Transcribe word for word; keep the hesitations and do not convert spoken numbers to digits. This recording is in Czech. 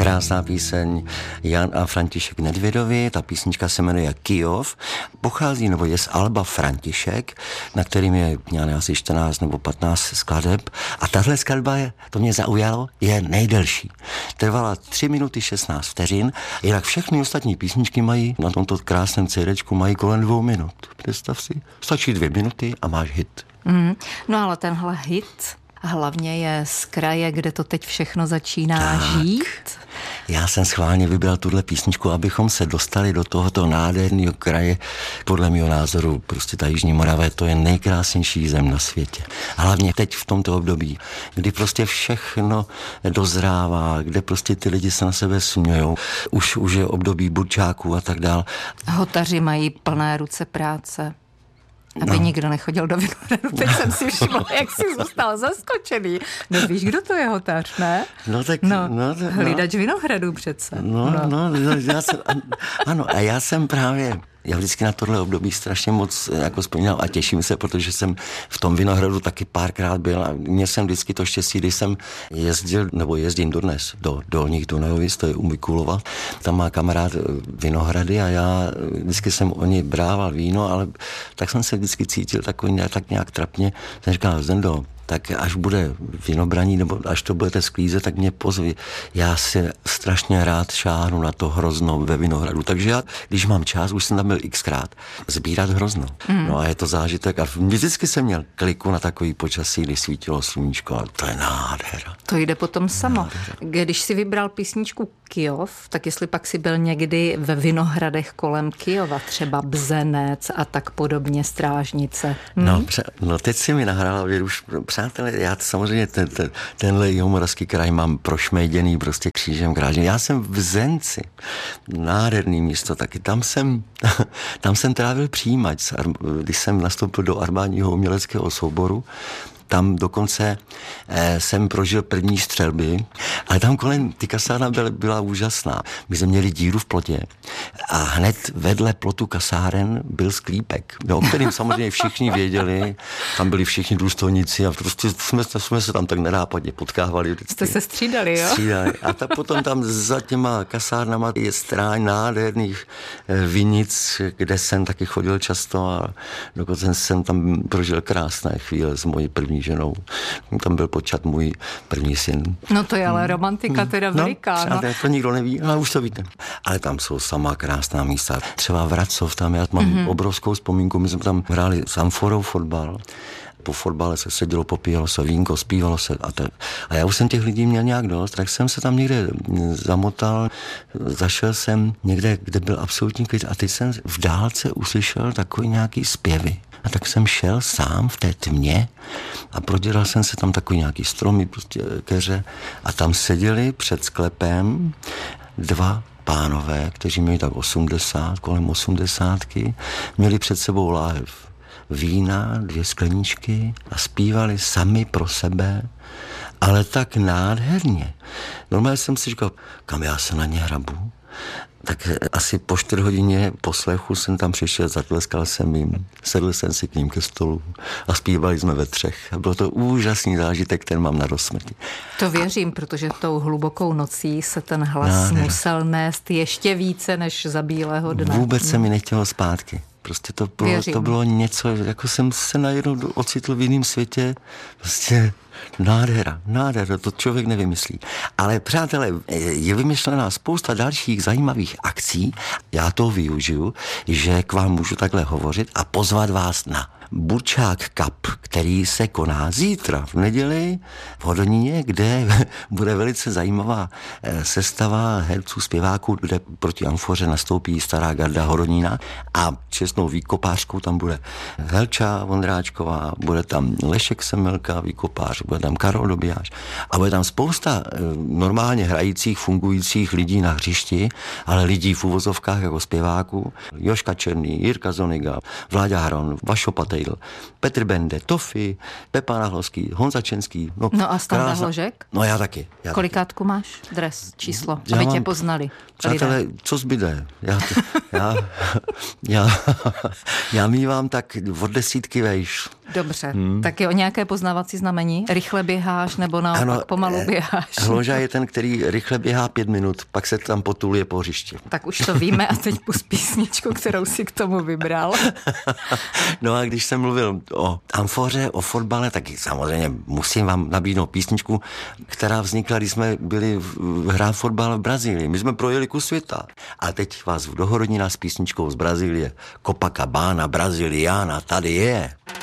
krásná píseň Jan a František Nedvědovi, ta písnička se jmenuje Kyjov, pochází nebo je z alba František, na kterým je nějak asi čtrnáct nebo patnáct skladeb a tahle skladba, je, to mě zaujalo, je nejdelší. Trvala tři minuty šestnáct vteřin, jinak všechny ostatní písničky mají na tomto krásném cédéčku mají kolem dvou minut. Představ si, stačí dvě minuty a máš hit. Mm, no ale tenhle hit hlavně je z kraje, kde to teď všechno začíná tak žít. Já jsem schválně vybral tuhle písničku, abychom se dostali do tohoto nádherného kraje. Podle mého názoru prostě ta Jižní Morava, to je nejkrásnější zem na světě. Hlavně teď v tomto období, kdy prostě všechno dozrává, kde prostě ty lidi se na sebe smějou. Už, už je období burčáků a tak dál. Hotaři mají plné ruce práce. Aby no. nikdo nechodil do Vinohradu. Teď jsem si všimla, jak jsi zůstal zaskočený. No víš, kdo to je hotář, ne? No tak... No, no, hlídač no. Vinohradu přece. No, no, no já jsem, ano, a já jsem právě... Já vždycky na tohle období strašně moc jako vzpomínal a těším se, protože jsem v tom Vinohradu taky párkrát byl a měl jsem vždycky to štěstí, když jsem jezdil, nebo jezdím dodnes do Dolních Dunajovic, to je u Mikulova, tam má kamarád Vinohrady a já vždycky jsem o něj brával víno, ale tak jsem se vždycky cítil takový tak nějak trapně, jsem říkal, Zdendo, tak až bude vinobraní, nebo až to budete sklízet, tak mě pozvi. Já si strašně rád šáhnu na to hrozno ve Vinohradu. Takže já, když mám čas, už jsem tam byl xkrát, sbírat hrozno. Mm. No a je to zážitek. A vždycky jsem měl kliku na takový počasí, kdy svítilo sluníčko. A to je nádhera. To jde potom samo. Nádhera. Když si vybral písničku Kyjov, tak jestli pak si byl někdy ve Vinohradech kolem Kyjova, třeba Bzenec a tak podobně, Strážnice. Hm? No, no teď si mi nahrála, už přátelé, já samozřejmě ten, ten, tenhle jihomoravský kraj mám prošmejděný prostě křížem krážem. Já jsem v Zenci, nádherný místo taky, tam jsem, tam jsem trávil přijímač, když jsem nastoupil do armádního uměleckého souboru. Tam dokonce eh, jsem prožil první střelby, ale tam kolem ty kasárna byla, byla úžasná. My jsme měli díru v plotě a hned vedle plotu kasáren byl sklípek, o kterým samozřejmě všichni věděli, tam byli všichni důstojníci a prostě jsme, jsme se tam tak nenápadně potkávali. Vždycky. Jste se střídali, jo? Střídali. A ta potom tam za těma kasárnama je stráň nádherných vinic, kde jsem taky chodil často a dokonce jsem tam prožil krásné chvíle s mojí první ženou. Tam byl počat můj první syn. No to je ale romantika teda veliká. No, no. To nikdo neví, ale už to víte. Ale tam jsou samá krásná místa. Třeba Vracov, tam já mám mm-hmm. obrovskou vzpomínku. My jsme tam hráli s amforou fotbal. Po fotbale se sedělo, popíjalo se vínko, zpívalo se a, te... a já už jsem těch lidí měl nějak dost, tak jsem se tam někde zamotal, zašel jsem někde, kde byl absolutní klid a teď jsem v dálce uslyšel takový nějaký zpěvy. A tak jsem šel sám v té tmě a proděral jsem se tam takový nějaký stromy, prostě keře a tam seděli před sklepem dva pánové, kteří měli tak osmdesát, kolem osmdesátky, měli před sebou láhev vína, dvě skleničky a zpívali sami pro sebe, ale tak nádherně. Normálně jsem si říkal, kam já se na ně hrabu. Tak asi po čtyři hodině poslechu jsem tam přišel, zatleskal jsem jim, sedl jsem si k ním ke stolu a zpívali jsme ve třech. A byl to úžasný zážitek, ten mám na dosmrti. To věřím, a... protože tou hlubokou nocí se ten hlas Nádhera. musel nést ještě více než za bílého dne. Vůbec se mi nechtělo zpátky. Prostě to bylo, to bylo něco, jako jsem se najednou ocitl v jiném světě, prostě nádhera, nádhera, to člověk nevymyslí. Ale přátelé, je vymyšlená spousta dalších zajímavých akcí, já to využiju, že k vám můžu takhle hovořit a pozvat vás na Burčák Cup, který se koná zítra v neděli v Hodoníně, kde bude velice zajímavá sestava herců, zpěváků, kde proti amfoře nastoupí stará garda Hodonína a čestnou výkopářkou tam bude Helča Vondráčková, bude tam Lešek Semmelka, výkopář, bude tam Karol Dobijáš a bude tam spousta normálně hrajících, fungujících lidí na hřišti, ale lidí v uvozovkách jako zpěváků. Joška Černý, Jirka Zoniga, Vláďa Hron, Vašo Patej, Petr Bende, Tofi, Pepa Nahlovský, Honza Čenský. No, no a Standa Hložek? No já taky. Já Kolikátku máš? Dres, číslo, já aby mám, tě poznali. Přátelé, co zbyde? Já, já, já, já mívám tak od desítky vejš. Dobře, hmm. tak jo, nějaké poznávací znamení? Rychle běháš nebo naopak ano, pomalu běháš? Hloža je ten, který rychle běhá pět minut, pak se tam potuluje po hřišti. Tak už to víme a teď pust písničku, kterou si k tomu vybral. No a když jsem mluvil o amfoře, o fotbale, tak samozřejmě musím vám nabídnout písničku, která vznikla, když jsme byli hrát fotbal v Brazílii. My jsme projeli kus světa. A teď vás v dohorodní nás písničkou z Brazílie. Copacabana, Braziliana, tady je.